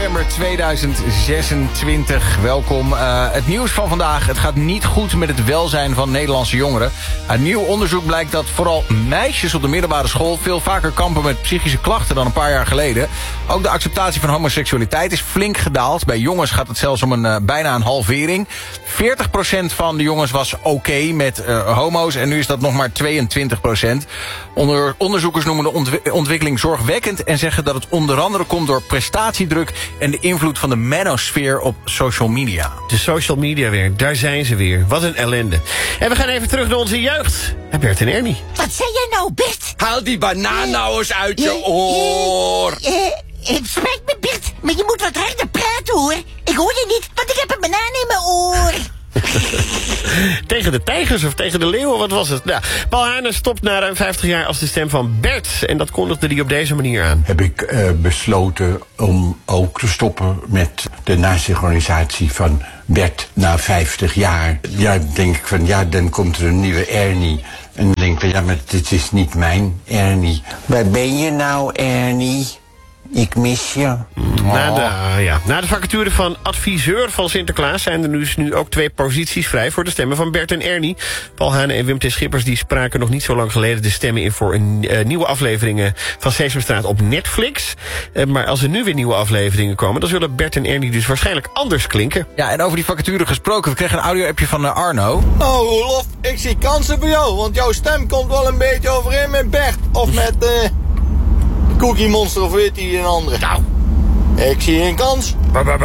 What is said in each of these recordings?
november 2026. Welkom. Het nieuws van vandaag. Het gaat niet goed met het welzijn van Nederlandse jongeren. Uit nieuw onderzoek blijkt dat vooral meisjes op de middelbare school veel vaker kampen met psychische klachten dan een paar jaar geleden. Ook de acceptatie van homoseksualiteit is flink gedaald. Bij jongens gaat het zelfs om bijna een halvering. 40% van de jongens was oké met homo's en nu is dat nog maar 22%. Onderzoekers noemen de ontwikkeling zorgwekkend en zeggen dat het onder andere komt door prestatiedruk en de invloed van de manosfeer op social media. De social media weer, daar zijn ze weer. Wat een ellende. En we gaan even terug naar onze jeugd. En Bert en Ernie. Wat zei jij nou, Bert? Haal die banaan nou eens uit je oor. Het spijt me, Bert, maar je moet wat harder praten, hoor. Ik hoor je niet, want ik heb een banaan in mijn oor. Tegen de tijgers of tegen de leeuwen, wat was het? Nou, Paul Hane stopt na ruim 50 jaar als de stem van Bert. En dat kondigde hij op deze manier aan. Heb ik besloten om ook te stoppen met de nasynchronisatie van Bert na 50 jaar. Ja, denk ik van, ja, dan komt er een nieuwe Ernie. En dan denk ik van, ja, maar dit is niet mijn Ernie. Waar ben je nou, Ernie? Ik mis je. Na de vacature van adviseur van Sinterklaas zijn er dus nu ook 2 posities vrij voor de stemmen van Bert en Ernie. Paul Hane en Wim T. Schippers die spraken nog niet zo lang geleden de stemmen in voor een nieuwe afleveringen van Sesamstraat op Netflix. Maar als er nu weer nieuwe afleveringen komen, dan zullen Bert en Ernie dus waarschijnlijk anders klinken. Ja, en over die vacature gesproken, we kregen een audio-appje van Arno. Nou, Roelof, ik zie kansen voor jou, want jouw stem komt wel een beetje overeen met Bert. Of met Cookie Monster of weet die een andere. Nou. Ik zie een kans.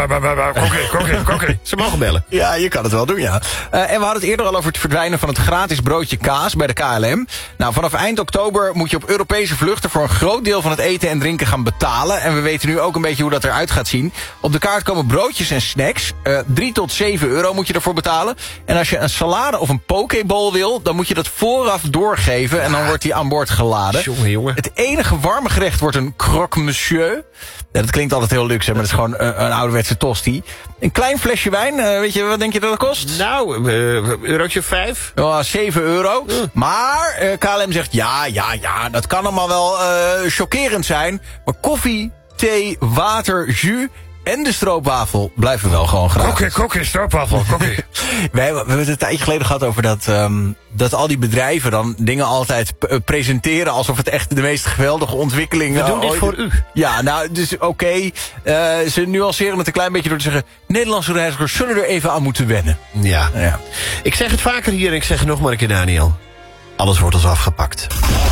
Oké. Ze mogen bellen. Ja, je kan het wel doen, ja. En we hadden het eerder al over het verdwijnen van het gratis broodje kaas bij de KLM. Nou, vanaf eind oktober moet je op Europese vluchten voor een groot deel van het eten en drinken gaan betalen. En we weten nu ook een beetje hoe dat eruit gaat zien. Op de kaart komen broodjes en snacks. 3 tot 7 euro moet je ervoor betalen. En als je een salade of een pokeball wil, dan moet je dat vooraf doorgeven. En dan wordt die aan boord geladen. Jongen. Het enige warme gerecht wordt een croque monsieur. Ja, dat klinkt altijd heel luxe, maar dat is gewoon een ouderwetse tosti. Een klein flesje wijn, weet je, wat denk je dat het kost? Nou, eurotje 5. Ja, 7 euro. Maar KLM zegt, ja, dat kan allemaal wel chockerend zijn. Maar koffie, thee, water, jus en de stroopwafel blijven wel gewoon gratis. Kokkie, stroopwafel, kokkie. We hebben het een tijdje geleden gehad over dat al die bedrijven dan dingen altijd presenteren alsof het echt de meest geweldige ontwikkeling We doen dit voor u. Ja, nou, dus oké. Ze nuanceren het een klein beetje door te zeggen, Nederlandse reizigers zullen er even aan moeten wennen. Ja. Ik zeg het vaker hier en ik zeg het nog maar een keer, Daniel. Alles wordt ons afgepakt.